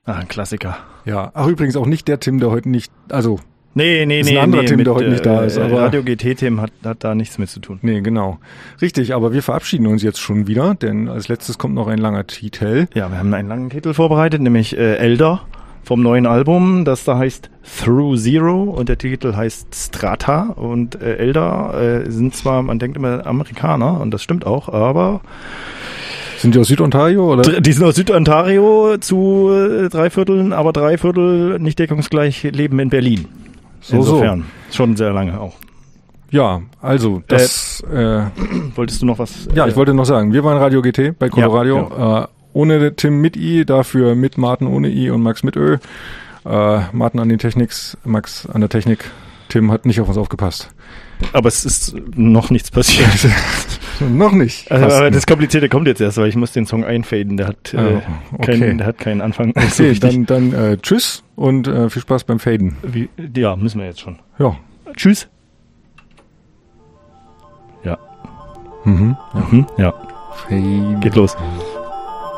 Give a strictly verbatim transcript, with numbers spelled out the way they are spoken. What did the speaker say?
Ah, ein Klassiker. Ja, ach übrigens auch nicht der Tim, der heute nicht, also Nee, nee, ist nee. ein anderer nee, Tim, mit, der heute nicht da ist. Äh, Aber Radio G T-Tim hat, hat da nichts mit zu tun. Nee, genau. Richtig, aber wir verabschieden uns jetzt schon wieder, denn als letztes kommt noch ein langer Titel. Ja, wir haben einen langen Titel vorbereitet, nämlich äh, Elder vom neuen Album, das da heißt Through Zero und der Titel heißt Strata. Und äh, Elder äh, sind zwar, man denkt immer Amerikaner und das stimmt auch, aber... Sind die aus Südontario, oder? Die sind aus Südontario zu äh, drei Vierteln, aber drei Viertel nicht deckungsgleich leben in Berlin. So, Insofern, so. Schon sehr lange auch. Ja, also das... Äh, äh, wolltest du noch was... Ja, ich äh, wollte noch sagen, wir waren Radio G T bei Coloradio. Ja, äh, ohne Tim mit I, dafür mit Martin ohne I und Max mit Ö. Äh, Martin an den Techniks, Max an der Technik. Tim hat nicht auf uns aufgepasst. Aber es ist noch nichts passiert. Noch nicht. Also, aber das Komplizierte kommt jetzt erst, weil ich muss den Song einfaden. Der hat, oh, äh, okay. keinen, der hat keinen Anfang. Okay, so dann, dann äh, tschüss und äh, viel Spaß beim Faden. Wie, ja, müssen wir jetzt schon. Ja. Tschüss. Ja. Mhm. Mhm. Ja. Fade. Geht los.